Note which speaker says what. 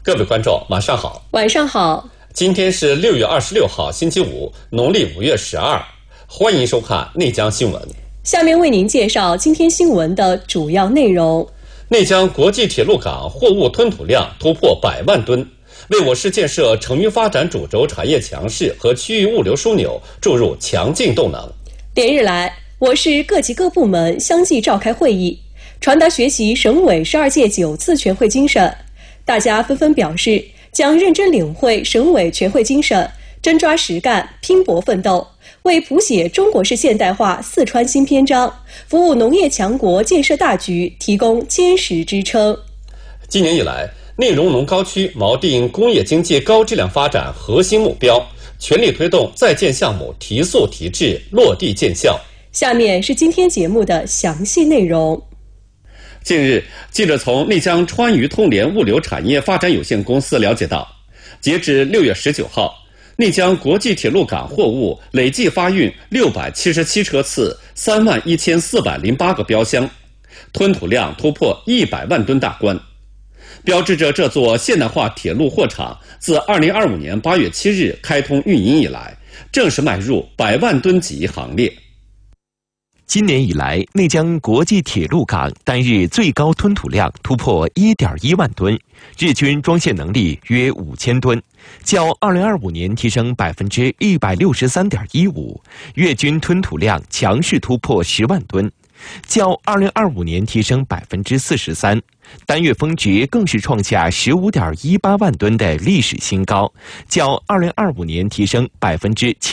Speaker 1: 各位观众，晚上好。
Speaker 2: 晚上好。
Speaker 1: 今天是6月26号，星期五，农历5月12。欢迎收看内江新闻。
Speaker 2: 下面为您介绍今天新闻的主要内容。
Speaker 1: 内江国际铁路港货物吞吐量突破100万吨，为我市建设成渝发展主轴产业强势和区域物流枢纽注入强劲动能。
Speaker 2: 连日来，我市各级各部门相继召开会议，传达学习省委12届9次全会精神。大家纷纷表示，将认真领会省委全会精神，真抓实干，拼搏奋斗，为谱写中国式现代化四川新篇章，服务农业强国建设大局提供坚实支撑。
Speaker 1: 今年以来，内容农高区锚定工业经济高质量发展核心目标，全力推动在建项目提速提质，落地见效。
Speaker 2: 下面是今天节目的详细内容。
Speaker 1: 近日，记者从内江川渝通联物流产业发展有限公司了解到，截至6月19号，内江国际铁路港货物累计发运677车次，31408个标箱，吞吐量突破100万吨大关，标志着这座现代化铁路货场自2025年8月7日开通运营以来，正式迈入100万吨级行列。
Speaker 3: 今年以来，内江国际铁路港单日最高吞吐量突破1.1万吨，日均装卸能力约5000吨，较2025年提升163.15%，月均吞吐量强势突破10万吨，较2025年提升43%，单月峰值更是创下15.18万吨的历史新高，较2025年提升7%。